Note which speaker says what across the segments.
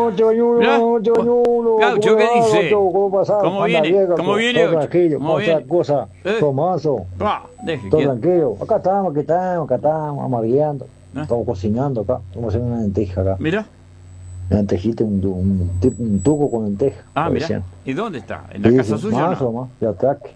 Speaker 1: Mirá. Gaucho, ¿qué dice?
Speaker 2: ¿Cómo viene?
Speaker 1: ¿Cómo viene,
Speaker 2: Todo
Speaker 1: Gaucho?
Speaker 2: tranquilo,
Speaker 1: ¿Cómo
Speaker 2: ¿cómo está la
Speaker 1: viene?
Speaker 2: cosa? Tomazo,
Speaker 1: Deje
Speaker 2: todo
Speaker 1: quieto.
Speaker 2: tranquilo. Acá estamos, amargueando. Estamos cocinando acá. Estamos haciendo una lenteja acá.
Speaker 1: Mira.
Speaker 2: Una lentejita, un tuco con lenteja.
Speaker 1: Mira.
Speaker 2: parecían.
Speaker 1: ¿Y dónde está? ¿En la
Speaker 2: Sí,
Speaker 1: casa
Speaker 2: sí,
Speaker 1: suya
Speaker 2: más
Speaker 1: o
Speaker 2: o
Speaker 1: no?
Speaker 2: más, de ataque.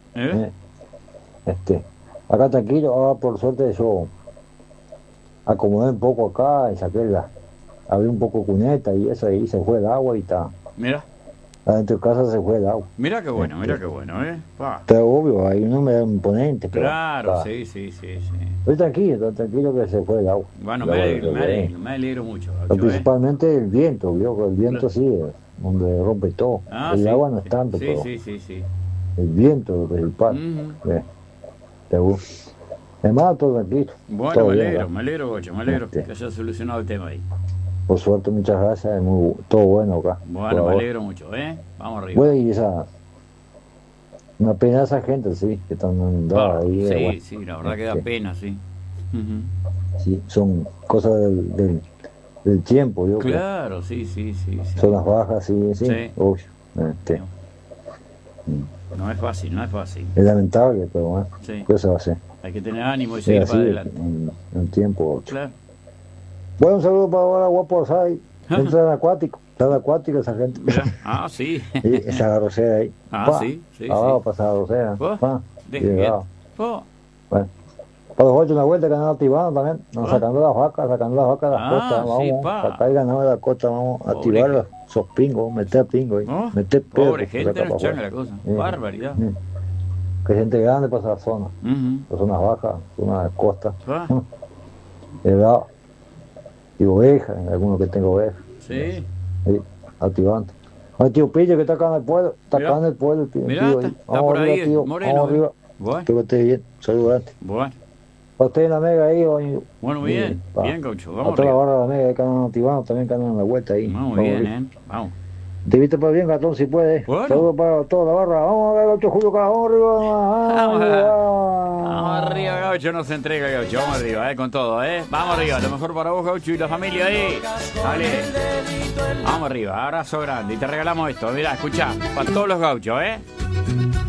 Speaker 2: Acá tranquilo, por suerte yo acomodé un poco acá y abrí un poco cuneta y eso, ahí se fue el agua y está.
Speaker 1: Mira.
Speaker 2: Adentro de casa se fue el agua.
Speaker 1: Mira qué bueno, Pa.
Speaker 2: Está obvio, hay una humedad imponente. Pero
Speaker 1: Claro, sí.
Speaker 2: estoy tranquilo que se fue el agua.
Speaker 1: Bueno,
Speaker 2: El
Speaker 1: me
Speaker 2: agua,
Speaker 1: alegro mucho,
Speaker 2: Pero
Speaker 1: Gaucho,
Speaker 2: principalmente el viento, ¿vio? El viento
Speaker 1: Claro.
Speaker 2: sí es donde rompe todo. El
Speaker 1: sí.
Speaker 2: agua no es tanto, pero
Speaker 1: Sí.
Speaker 2: el viento es lo principal.
Speaker 1: Ujú.
Speaker 2: Además, todo tranquilo.
Speaker 1: Bueno,
Speaker 2: todo
Speaker 1: me
Speaker 2: bien
Speaker 1: alegro,
Speaker 2: acá.
Speaker 1: me alegro, Gaucho, me alegro que haya solucionado el tema ahí.
Speaker 2: Por suerte, muchas gracias, todo bueno acá.
Speaker 1: Bueno,
Speaker 2: por
Speaker 1: me
Speaker 2: ahora.
Speaker 1: alegro mucho, Vamos arriba.
Speaker 2: Bueno, y una pena esa gente, sí, que están andando ahí.
Speaker 1: Sí, la verdad que da pena, sí. Ujú.
Speaker 2: Sí, son cosas del tiempo, yo creo.
Speaker 1: Claro, sí.
Speaker 2: Zonas bajas, sí,
Speaker 1: Sí.
Speaker 2: obvio.
Speaker 1: No es fácil.
Speaker 2: Es lamentable, pero bueno,
Speaker 1: Sí.
Speaker 2: ¿qué se va a hacer?
Speaker 1: Hay que tener ánimo y
Speaker 2: Es
Speaker 1: seguir
Speaker 2: así,
Speaker 1: para adelante.
Speaker 2: en tiempo.
Speaker 1: Claro.
Speaker 2: Bueno, un saludo para ahora, guapos ahí. Están acuáticos esa gente.
Speaker 1: Mira. Sí.
Speaker 2: Sí, esa garrocera ahí.
Speaker 1: Sí.
Speaker 2: Pasa la garrocera.
Speaker 1: Deje quieto.
Speaker 2: Bueno, para los ocho una vuelta que andan activando también, sacando las vacas de las costas, vamos, sacar el ganado de la costa, vamos a activar esos pingos, meter pingos ahí, meter pedos.
Speaker 1: Pobre gente, no changa la cosa. Barbaridad.
Speaker 2: Que gente grande pasa la zona, las zonas bajas, zonas de costa, edad, y ovejas, algunos que tengo ovejas.
Speaker 1: Sí.
Speaker 2: Activando. El tío Pillo que está acá en el pueblo, tío.
Speaker 1: Mirá,
Speaker 2: Tío,
Speaker 1: está por ahí,
Speaker 2: tío,
Speaker 1: moreno.
Speaker 2: vamos arriba.
Speaker 1: Bueno.
Speaker 2: Que esté bien, saludate.
Speaker 1: Bueno,
Speaker 2: Para usted en la mega ahí,
Speaker 1: bien, Gaucho,
Speaker 2: A
Speaker 1: vamos
Speaker 2: toda la
Speaker 1: arriba.
Speaker 2: barra de la mega que andan activando, también que andan en la vuelta ahí.
Speaker 1: Vamos
Speaker 2: arriba.
Speaker 1: bien, Vamos.
Speaker 2: Te viste para bien, Gatón, si puedes.
Speaker 1: Bueno.
Speaker 2: Saludos para toda la barra. Vamos a ver, 8 Julio, acá, vamos arriba.
Speaker 1: Vamos arriba, Gaucho, no se entrega, Gaucho. Vamos arriba, con todo, Vamos arriba, lo mejor para vos, Gaucho, y la familia ahí. Dale. Vamos arriba, abrazo grande. Y te regalamos esto, mirá, escuchá, para todos los gauchos,